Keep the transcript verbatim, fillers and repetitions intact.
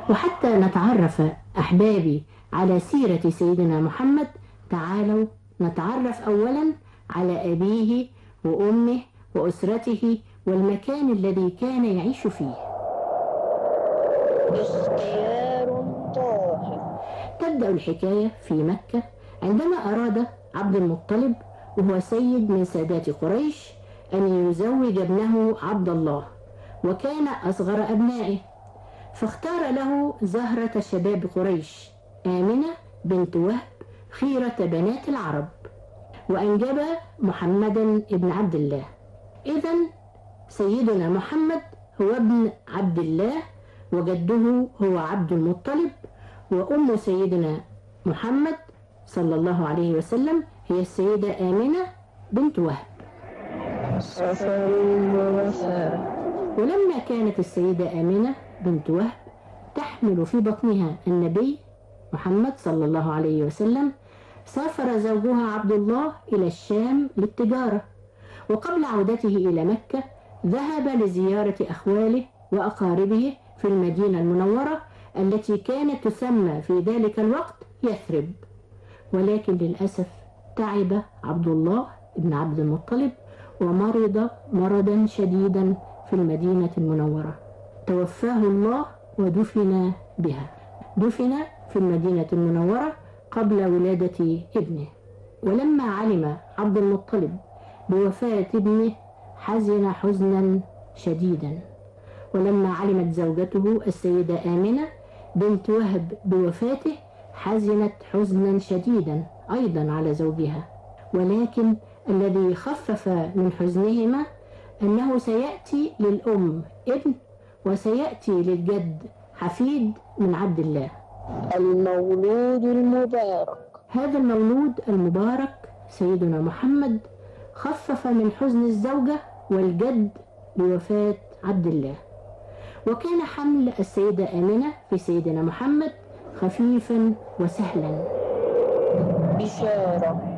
وحتى نتعرف أحبابي على سيرة سيدنا محمد، تعالوا نتعرف أولا على أبيه وأمه وأسرته والمكان الذي كان يعيش فيه. اختيار طاهر. تبدأ الحكاية في مكة عندما أراد عبد المطلب، وهو سيد من سادات قريش، أن يزوج ابنه عبد الله، وكان أصغر أبنائه، فاختار له زهرة شباب قريش آمنة بنت وهب خيرة بنات العرب، وأنجب محمدا ابن عبد الله. إذن سيدنا محمد هو ابن عبد الله، وجده هو عبد المطلب، وأم سيدنا محمد صلى الله عليه وسلم هي السيدة آمنة بنت وهب. سفر ووفاة. ولما كانت السيدة آمنة بنت وهب تحمل في بطنها النبي محمد صلى الله عليه وسلم، سافر زوجها عبد الله إلى الشام للتجارة، وقبل عودته إلى مكة ذهب لزيارة أخواله وأقاربه في المدينة المنورة التي كانت تسمى في ذلك الوقت يثرب. ولكن للأسف تعب عبد الله بن عبد المطلب ومرض مرضا شديدا في المدينة المنورة، توفاه الله ودفن بها. دفن في المدينة المنورة قبل ولادة ابنه. ولما علم عبد المطلب بوفاة ابنه حزن حزنا شديدا، ولما علمت زوجته السيدة آمنة بنت وهب بوفاته حزنت حزنا شديدا أيضا على زوجها. ولكن الذي خفف من حزنهما أنه سيأتي للأم ابن، وسيأتي للجد حفيد من عبد الله. المولود المبارك. هذا المولود المبارك سيدنا محمد خفف من حزن الزوجة والجد بوفاة عبد الله، وكان حمل السيدة آمنة في سيدنا محمد خفيفا وسهلا. بشارة.